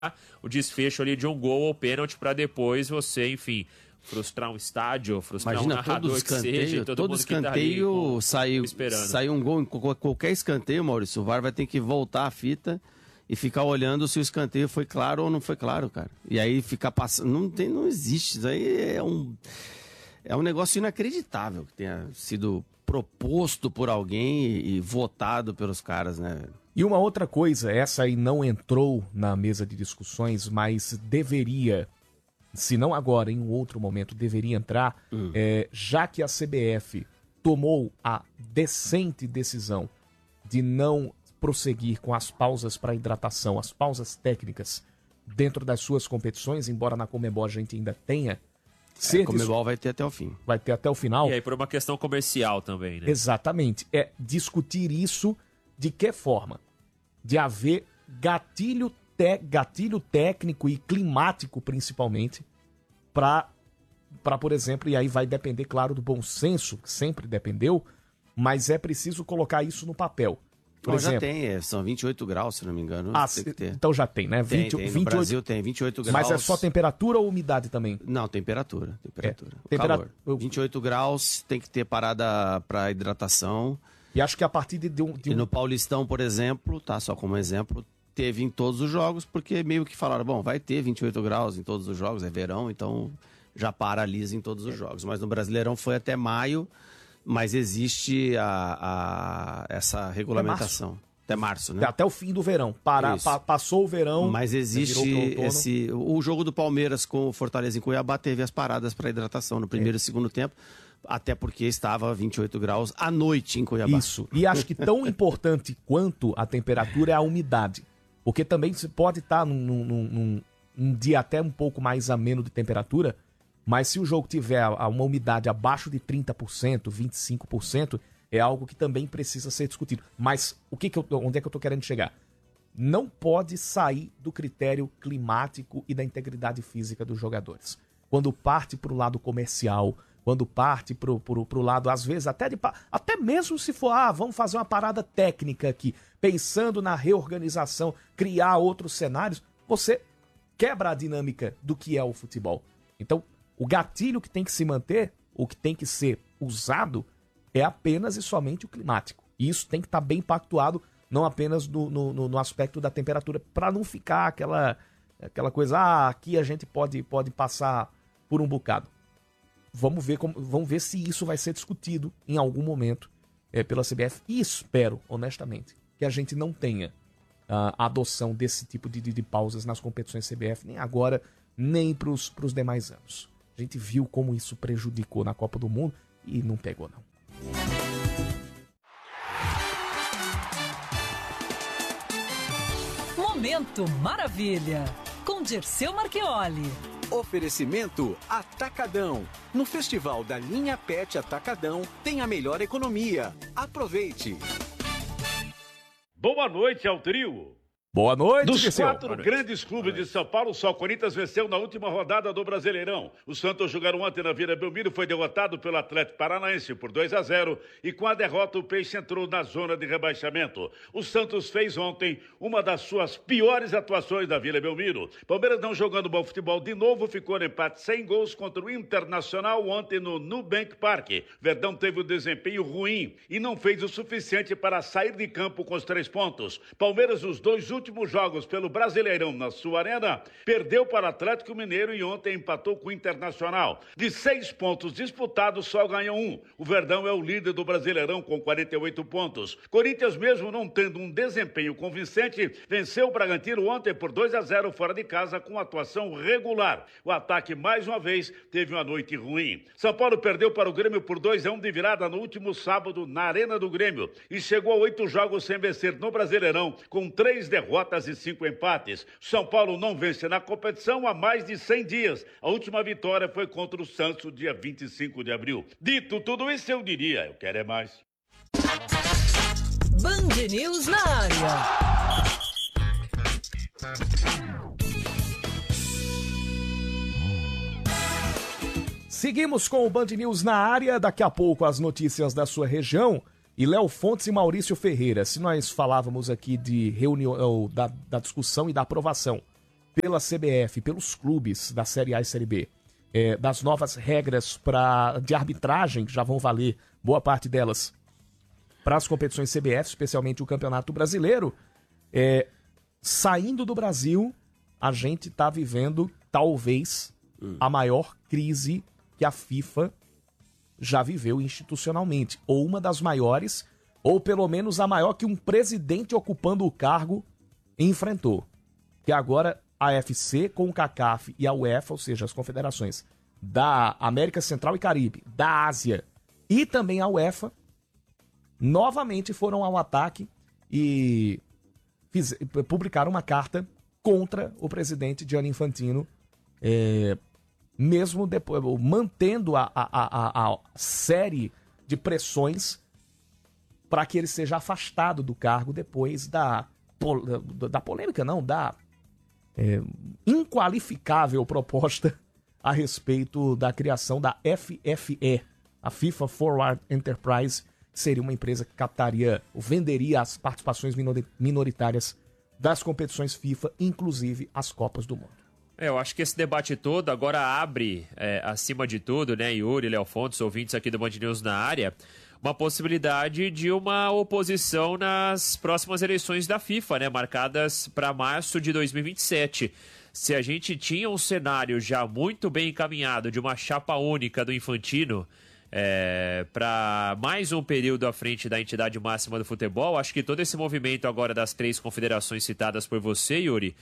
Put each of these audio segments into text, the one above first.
o desfecho ali de um gol ou pênalti para depois você, enfim, frustrar um estádio, frustrar Imagina, um narrador que seja, todo escanteio sai um gol em qualquer escanteio, Maurício. O VAR vai ter que voltar a fita e ficar olhando se o escanteio foi claro ou não foi claro, cara. E aí ficar passando. Não existe. Isso aí é um negócio inacreditável que tenha sido proposto por alguém e votado pelos caras, né? E uma outra coisa, essa aí não entrou na mesa de discussões, mas deveria, se não agora, em um outro momento, deveria entrar, já que a CBF tomou a decente decisão de não prosseguir com as pausas para hidratação, as pausas técnicas dentro das suas competições, embora na Conmebol a gente ainda tenha. A Conmebol vai ter até o fim. Vai ter até o final. E aí por uma questão comercial também, né? Exatamente. É discutir isso de que forma? De haver gatilho técnico e climático, principalmente, para, por exemplo, e aí vai depender, claro, do bom senso, que sempre dependeu, mas é preciso colocar isso no papel. Por exemplo, já tem, são 28 graus, se não me engano. Tem que ter. Então já tem, né? Tem. No Brasil tem 28 graus. Mas é só temperatura ou umidade também? Não, temperatura. Calor. 28 graus, tem que ter parada para hidratação. E acho que a partir de E no Paulistão, por exemplo, tá, só como exemplo, teve em todos os jogos, porque meio que falaram, bom, vai ter 28 graus em todos os jogos, é verão, então já paralisa em todos os jogos. Mas no Brasileirão foi até maio, mas existe essa regulamentação. Até março, né? Até o fim do verão. Passou o verão. Mas existe o jogo do Palmeiras com o Fortaleza em Cuiabá teve as paradas para hidratação no primeiro e segundo tempo, até porque estava 28 graus à noite em Cuiabá. Isso. E acho que tão importante quanto a temperatura é a umidade. Porque também você pode estar num dia até um pouco mais ameno de temperatura, mas se o jogo tiver uma umidade abaixo de 30%, 25%, é algo que também precisa ser discutido. Mas onde é que eu estou querendo chegar? Não pode sair do critério climático e da integridade física dos jogadores. Quando parte para o lado comercial, quando parte para o lado, às vezes, até mesmo se for, vamos fazer uma parada técnica aqui, pensando na reorganização, criar outros cenários, você quebra a dinâmica do que é o futebol. Então, o gatilho que tem que se manter, o que tem que ser usado, é apenas e somente o climático. E isso tem que estar bem pactuado, não apenas no aspecto da temperatura, para não ficar aquela coisa, aqui a gente pode passar por um bocado. Vamos ver se isso vai ser discutido em algum momento pela CBF. E espero, honestamente, que a gente não tenha a adoção desse tipo de pausas nas competições CBF, nem agora, nem para os demais anos. A gente viu como isso prejudicou na Copa do Mundo e não pegou, não. Momento Maravilha, com Dirceu Marchioli. Oferecimento Atacadão. No Festival da Linha Pet Atacadão tem a melhor economia. Aproveite. Boa noite ao trio. Boa noite, Dos Dirceu. quatro grandes clubes de São Paulo, só o Corinthians venceu na última rodada do Brasileirão. O Santos jogaram ontem na Vila Belmiro, foi derrotado pelo Atlético Paranaense por 2-0 e com a derrota o Peixe entrou na zona de rebaixamento. O Santos fez ontem uma das suas piores atuações da Vila Belmiro. Palmeiras não jogando bom futebol de novo, ficou no empate sem gols contra o Internacional ontem no Nubank Park. Verdão teve um desempenho ruim e não fez o suficiente para sair de campo com os 3 pontos. Palmeiras, os dois últimos jogos pelo Brasileirão na sua arena, perdeu para o Atlético Mineiro e ontem empatou com o Internacional. De 6 pontos disputados, só ganhou 1. O Verdão é o líder do Brasileirão com 48 pontos. Corinthians, mesmo não tendo um desempenho convincente, venceu o Bragantino ontem por 2-0 fora de casa com atuação regular. O ataque, mais uma vez, teve uma noite ruim. São Paulo perdeu para o Grêmio por 2-1 de virada no último sábado na Arena do Grêmio e chegou a 8 jogos sem vencer no Brasileirão, com 3 derrotas e 5 empates. São Paulo não vence na competição há mais de 100 dias. A última vitória foi contra o Santos, dia 25 de abril. Dito tudo isso, eu diria, eu quero é mais. Band News na área. Seguimos com o Band News na área, daqui a pouco as notícias da sua região. E Léo Fontes e Maurício Ferreira, se nós falávamos aqui de reunião, da discussão e da aprovação pela CBF, pelos clubes da Série A e Série B, das novas regras de arbitragem, que já vão valer boa parte delas para as competições CBF, especialmente o Campeonato Brasileiro, saindo do Brasil, a gente está vivendo, talvez, a maior crise que a FIFA já viveu institucionalmente, ou uma das maiores, ou pelo menos a maior que um presidente ocupando o cargo enfrentou. Que agora a AFC, com o CACAF e a UEFA, ou seja, as confederações da América Central e Caribe, da Ásia e também a UEFA, novamente foram ao ataque e publicaram uma carta contra o presidente Gianni Infantino, mesmo depois, mantendo a série de pressões para que ele seja afastado do cargo depois da polêmica, não, da inqualificável proposta a respeito da criação da FFE, a FIFA Forward Enterprise, que seria uma empresa que captaria ou venderia as participações minoritárias das competições FIFA, inclusive as Copas do Mundo. Eu acho que esse debate todo agora abre, acima de tudo, né, Yuri, Léo Fontes, ouvintes aqui do Band News na área, uma possibilidade de uma oposição nas próximas eleições da FIFA, né, marcadas para março de 2027. Se a gente tinha um cenário já muito bem encaminhado de uma chapa única do Infantino para mais um período à frente da entidade máxima do futebol, acho que todo esse movimento agora das 3 confederações citadas por você, Yuri,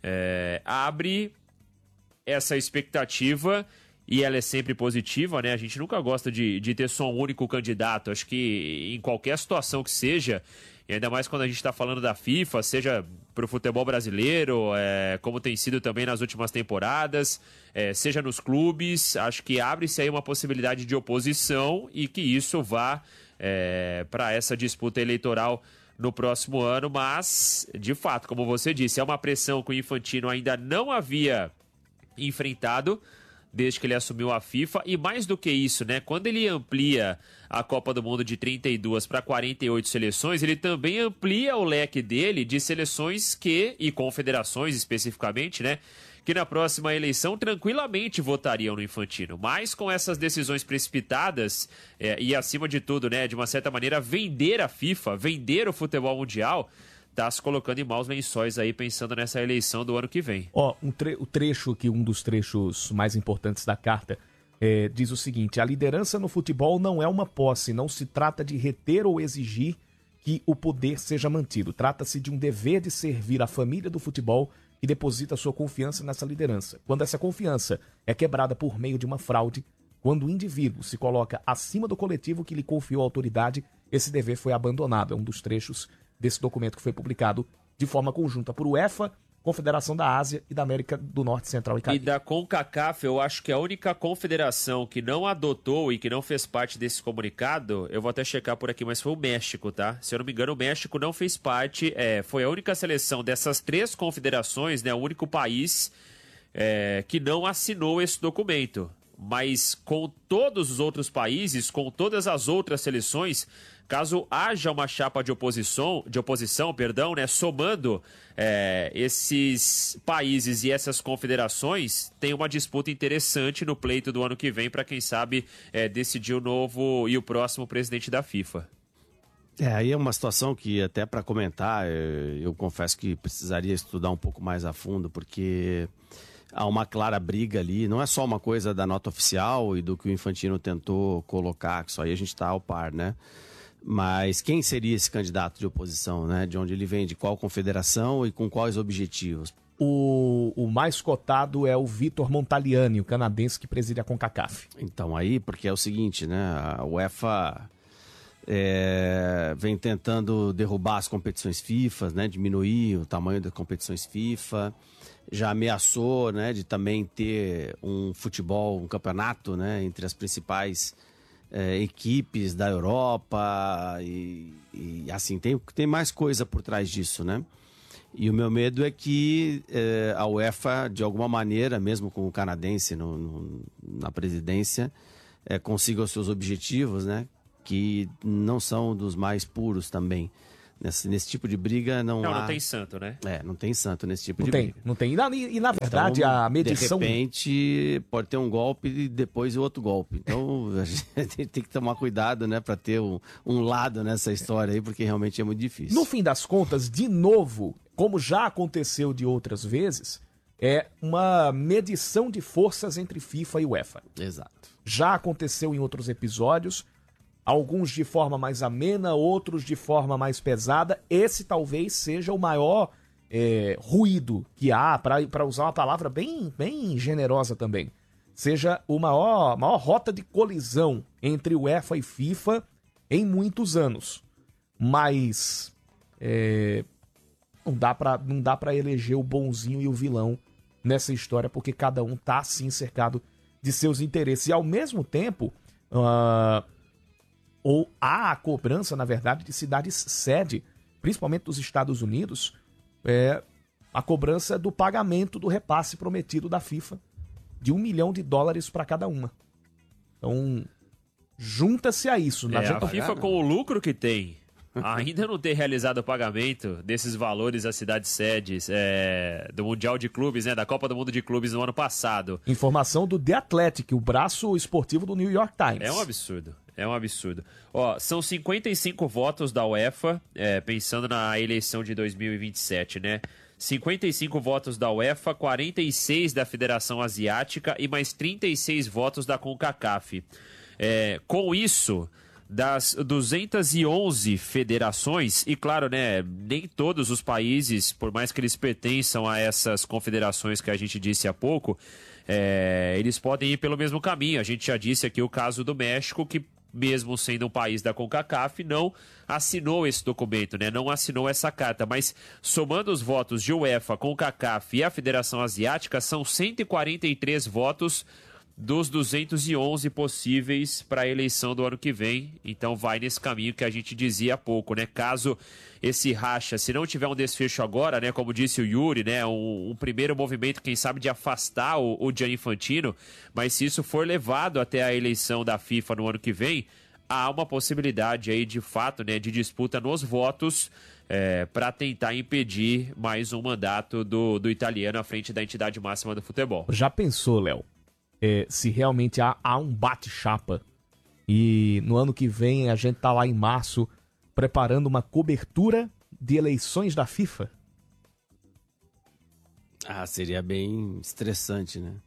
abre essa expectativa, e ela é sempre positiva, né? A gente nunca gosta de ter só um único candidato. Acho que em qualquer situação que seja, e ainda mais quando a gente está falando da FIFA, seja para o futebol brasileiro, como tem sido também nas últimas temporadas, seja nos clubes, acho que abre-se aí uma possibilidade de oposição e que isso vá para essa disputa eleitoral no próximo ano, mas, de fato, como você disse, é uma pressão que o Infantino ainda não havia enfrentado desde que ele assumiu a FIFA, e mais do que isso, né? Quando ele amplia a Copa do Mundo de 32 para 48 seleções, ele também amplia o leque dele de seleções e confederações especificamente, né? Que na próxima eleição tranquilamente votariam no Infantino. Mas com essas decisões precipitadas e, acima de tudo, né, de uma certa maneira, vender a FIFA, vender o futebol mundial, está se colocando em maus lençóis aí, pensando nessa eleição do ano que vem. O trecho aqui, um dos trechos mais importantes da carta, diz o seguinte: a liderança no futebol não é uma posse, não se trata de reter ou exigir que o poder seja mantido. Trata-se de um dever de servir a família do futebol que deposita sua confiança nessa liderança. Quando essa confiança é quebrada por meio de uma fraude, quando o indivíduo se coloca acima do coletivo que lhe confiou a autoridade, esse dever foi abandonado. É um dos trechos desse documento que foi publicado de forma conjunta por UEFA, Confederação da Ásia e da América do Norte, Central e Caribe. E da CONCACAF, eu acho que a única confederação que não adotou e que não fez parte desse comunicado, eu vou até checar por aqui, mas foi o México, tá? Se eu não me engano, o México não fez parte, foi a única seleção dessas 3 confederações, né, o único país que não assinou esse documento. Mas com todos os outros países, com todas as outras seleções, caso haja uma chapa de oposição, né, somando esses países e essas confederações, tem uma disputa interessante no pleito do ano que vem para, quem sabe, decidir o novo e o próximo presidente da FIFA. Aí é uma situação que, até para comentar, eu confesso que precisaria estudar um pouco mais a fundo, porque há uma clara briga ali, não é só uma coisa da nota oficial e do que o Infantino tentou colocar, que só aí a gente está ao par, né? Mas quem seria esse candidato de oposição, né? De onde ele vem, de qual confederação e com quais objetivos? O mais cotado é o Vitor Montaliani, o canadense que preside a CONCACAF. Então aí, porque é o seguinte, né? A UEFA vem tentando derrubar as competições FIFA, né? Diminuir o tamanho das competições FIFA. Já ameaçou, né, de também ter um futebol, um campeonato, né, entre as principais equipes da Europa e assim, tem mais coisa por trás disso, né? E o meu medo é que a UEFA, de alguma maneira, mesmo com o canadense na presidência, consiga os seus objetivos, né, que não são dos mais puros também. Nesse tipo de briga não há... Não tem santo, né? Não tem santo nesse tipo de briga. Não tem. E na verdade, então, a medição... De repente, pode ter um golpe e depois outro golpe. Então, a gente tem que tomar cuidado, né? Para ter um lado nessa história aí, porque realmente é muito difícil. No fim das contas, de novo, como já aconteceu de outras vezes, é uma medição de forças entre FIFA e UEFA. Exato. Já aconteceu em outros episódios, alguns de forma mais amena, outros de forma mais pesada. Esse talvez seja o maior ruído que há, para usar uma palavra bem generosa também. Seja a maior rota de colisão entre UEFA e FIFA em muitos anos. Mas não dá para eleger o bonzinho e o vilão nessa história, porque cada um tá assim cercado de seus interesses. E ao mesmo tempo... ou há a cobrança, na verdade, de cidades sede, principalmente dos Estados Unidos, a cobrança do pagamento do repasse prometido da FIFA de $1 milhão para cada uma. Então, junta-se a isso. A FIFA, com o lucro que tem, ainda não ter realizado o pagamento desses valores às cidades sedes do Mundial de Clubes, né, da Copa do Mundo de Clubes no ano passado. Informação do The Athletic, o braço esportivo do New York Times. É um absurdo. É um absurdo. São 55 votos da UEFA, pensando na eleição de 2027, né? 55 votos da UEFA, 46 da Federação Asiática e mais 36 votos da CONCACAF. Com isso, das 211 federações, e claro, né, nem todos os países, por mais que eles pertençam a essas confederações que a gente disse há pouco, eles podem ir pelo mesmo caminho. A gente já disse aqui o caso do México, que mesmo sendo um país da CONCACAF, não assinou esse documento, né? Não assinou essa carta, mas somando os votos de UEFA, CONCACAF e a Federação Asiática, são 143 votos dos 211 possíveis para a eleição do ano que vem. Então vai nesse caminho que a gente dizia há pouco, né? Caso esse racha, se não tiver um desfecho agora, né? Como disse o Yuri, né? Um primeiro movimento, quem sabe, de afastar o Gianni Infantino, mas se isso for levado até a eleição da FIFA no ano que vem, há uma possibilidade aí, de fato, né? De disputa nos votos para tentar impedir mais um mandato do italiano à frente da entidade máxima do futebol. Já pensou, Léo? Se realmente há um bate-chapa e no ano que vem a gente tá lá em março preparando uma cobertura de eleições da FIFA? Seria bem estressante, né?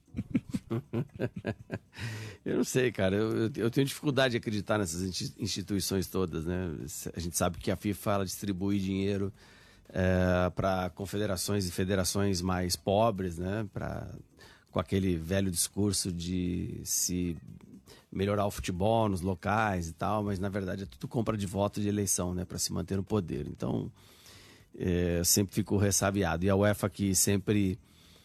Eu não sei, cara. Eu tenho dificuldade de acreditar nessas instituições todas, né? A gente sabe que a FIFA, ela distribui dinheiro para confederações e federações mais pobres, né? Com aquele velho discurso de se melhorar o futebol nos locais e tal, mas na verdade é tudo compra de voto de eleição, né, para se manter no poder. Então, eu sempre fico ressabiado. E a UEFA, que sempre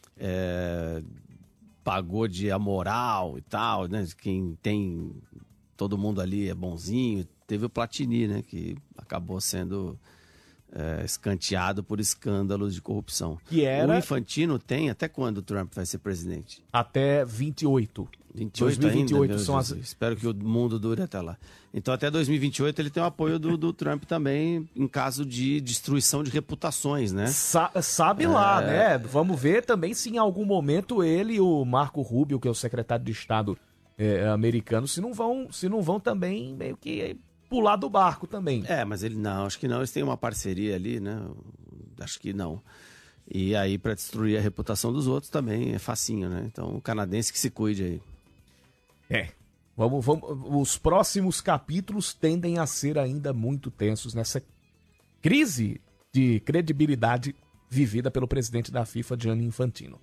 pagou de amoral e tal, né, quem tem, todo mundo ali é bonzinho. Teve o Platini, né, que acabou sendo escanteado por escândalos de corrupção. O Infantino tem até quando o Trump vai ser presidente? Até 28. 2028 ainda, Espero que o mundo dure até lá. Então até 2028 ele tem o apoio do Trump também em caso de destruição de reputações, né? Sabe lá, né? Vamos ver também se em algum momento ele e o Marco Rubio, que é o secretário de Estado americano, se não vão também meio que pular do barco também. Mas acho que não, eles têm uma parceria ali, né? Acho que não. E aí, para destruir a reputação dos outros também é facinho, né? Então, o canadense que se cuide aí. Vamos, os próximos capítulos tendem a ser ainda muito tensos nessa crise de credibilidade vivida pelo presidente da FIFA, Gianni Infantino.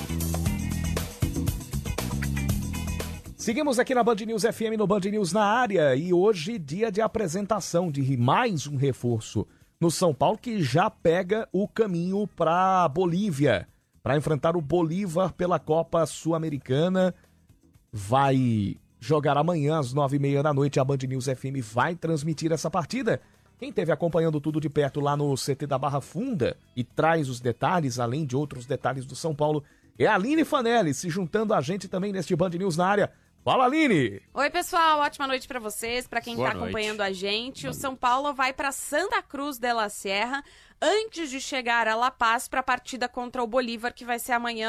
Seguimos aqui na Band News FM, no Band News na área, e hoje dia de apresentação de mais um reforço no São Paulo, que já pega o caminho para Bolívia, para enfrentar o Bolívar pela Copa Sul-Americana. Vai jogar amanhã às 9h30 da noite, a Band News FM vai transmitir essa partida. Quem esteve acompanhando tudo de perto lá no CT da Barra Funda e traz os detalhes, além de outros detalhes do São Paulo, é a Aline Fanelli, se juntando a gente também neste Band News na área. Fala, Aline! Oi, pessoal, ótima noite pra vocês, pra quem tá acompanhando a gente. O São Paulo vai pra Santa Cruz de la Sierra antes de chegar a La Paz pra partida contra o Bolívar, que vai ser amanhã